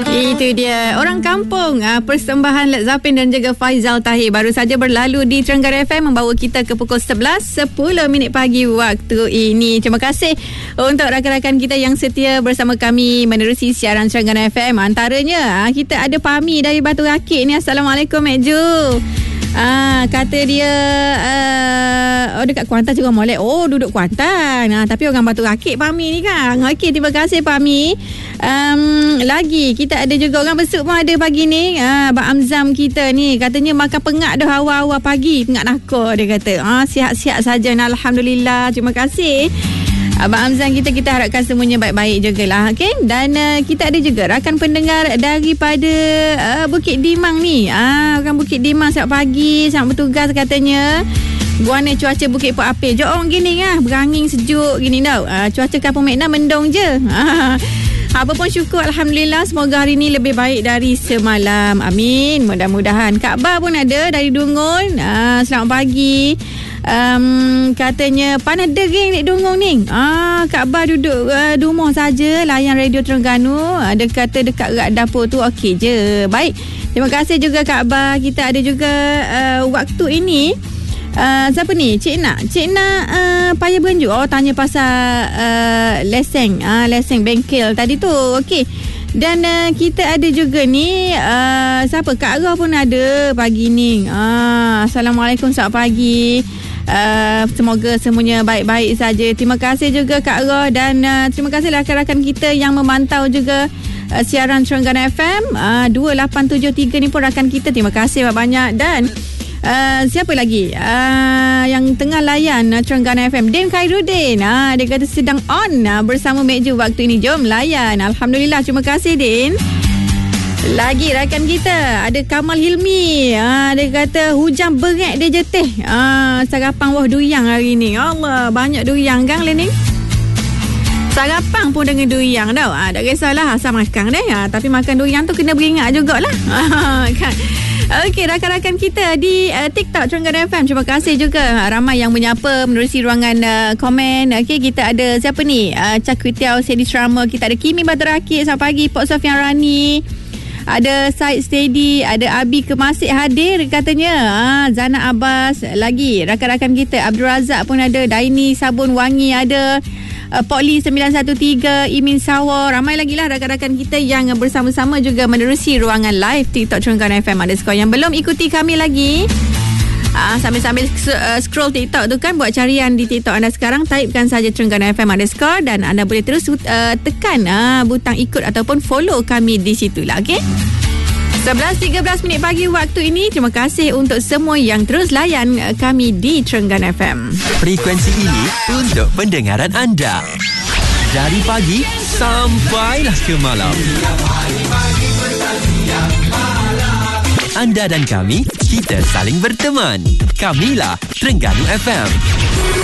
Itu dia Orang Kampung, persembahan Led Zeppelin dan juga Faizal Tahir baru saja berlalu di Terengganu FM, membawa kita ke pukul 11.10 pagi waktu ini. Terima kasih untuk rakan-rakan kita yang setia bersama kami menerusi siaran Terengganu FM. Antaranya kita ada Pami dari Batu Rakit ni. Assalamualaikum Mek Ju. Kata dia dekat Kuantan juga molek. Duduk Kuantan. Tapi orang Batu Rakit Pami ni kan. Okey, terima kasih Pami. Lagi kita ada juga orang Besut pun ada pagi ni. Abang Amzam kita ni katanya makan pengat dah awal-awal pagi. Pengat nakor dia kata. Sihat-sihat saja. Alhamdulillah. Terima kasih Abang Amzam kita harapkan semuanya baik-baik jugalah. Okay? Dan kita ada juga rakan pendengar daripada Bukit Dimang ni. Orang Bukit Dimang setiap pagi sangat bertugas katanya. Guana cuaca Bukit Pok Apil Johor gini lah, berangin sejuk gini tau. Cuaca Kampung Mekna mendung je. Apa pun syukur Alhamdulillah, semoga hari ni lebih baik dari semalam. Amin. Mudah-mudahan. Kak Ba pun ada dari Dungun. Selamat pagi. Katanya panas dering di Dungun ni. Kak Ba duduk di rumah saja, layan radio Terengganu. Dia kata dekat dapur tu okey je. Baik. Terima kasih juga Kak Ba. Kita ada juga waktu ini siapa ni? Cik Nak payah beranju. Tanya pasal leseng bengkel tadi tu. Okey. Dan kita ada juga ni siapa? Kak Roh pun ada pagi ni. Assalamualaikum, selamat pagi. Semoga semuanya baik-baik saja. Terima kasih juga Kak Roh. Dan terima kasih rakan-rakan kita yang memantau juga siaran Terengganu FM 2873 ni pun rakan kita. Terima kasih banyak. Dan siapa lagi yang tengah layan Terengganu FM? Din Khairuddin. Dia kata sedang on bersama Mek Ju waktu ini. Jom layan. Alhamdulillah. Terima kasih Din. Lagi rakan kita ada Kamal Hilmi. Dia kata hujan berat dia je teh. Sarapan wah duriang hari ni. Allah, banyak duriang kan Lening. Sarapan pun dengan duriang tau. Tak kisahlah asal makan deh. Tapi makan duriang tu kena beringat jugalah. Kan. Okey, rakan-rakan kita di TikTok Terengganu FM, terima kasih juga ramai yang menyapa menerusi ruangan komen. Okey, kita ada siapa ni? Cakwitiau Sedi Srama, kita ada Kimi Batu Rakit, selamat pagi. Pok Sofian Rani, ada Said Steady, ada Abi Kemasik hadir katanya. Zana Abbas, lagi rakan-rakan kita Abdul Razak pun ada, Daini Sabun Wangi ada, Pokli 913, Imin Sawar, ramai lagi lah rakan-rakan kita yang bersama-sama juga menerusi ruangan live TikTok Terengganu FM _ yang belum ikuti kami lagi. Sambil-sambil scroll TikTok tu kan, buat carian di TikTok anda sekarang, typekan saja Terengganu FM _ dan anda boleh terus tekan butang ikut ataupun follow kami di situ lah. Okay? 11.13 pagi waktu ini. Terima kasih untuk semua yang terus layan kami di Terengganu FM. Frekuensi ini untuk pendengaran anda dari pagi sampailah ke malam. Anda dan kami, kita saling berteman. Kamilah Terengganu FM.